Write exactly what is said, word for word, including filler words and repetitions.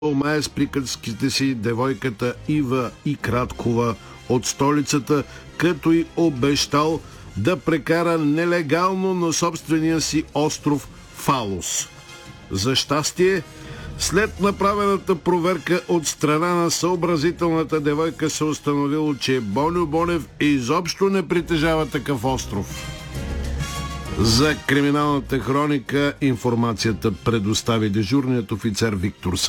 умее с приказките си девойката Ива и Краткова от столицата, като й обещал да прекара нелегално на собствения си остров Фалос. За щастие, след направената проверка от страна на съобразителната девойка се установило, че Боньо Бонев изобщо не притежава такъв остров. За криминалната хроника информацията предостави дежурният офицер Виктор Сав.